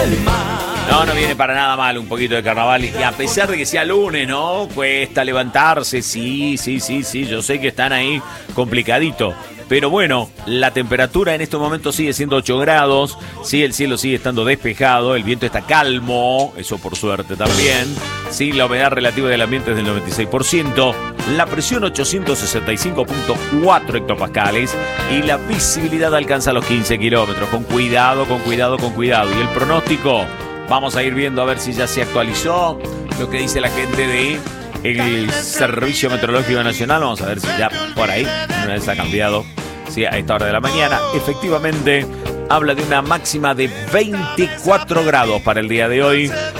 No viene para nada mal un poquito de carnaval. Y a pesar de que sea lunes, ¿no? Cuesta levantarse, sí. Yo sé que están ahí complicadito. Pero bueno, la temperatura en estos momentos sigue siendo 8 grados. Sí, el cielo sigue estando despejado. El viento está calmo. Eso por suerte también. Sí, la humedad relativa del ambiente es del 96%. La presión 865.4 hectopascales. Y la visibilidad alcanza los 15 kilómetros. Con cuidado. Y el pronóstico, vamos a ir viendo a ver si ya se actualizó lo que dice la gente de el Servicio Meteorológico Nacional. Vamos a ver si ya por ahí una vez ha cambiado. Sí, a esta hora de la mañana, efectivamente, habla de una máxima de 24 grados para el día de hoy.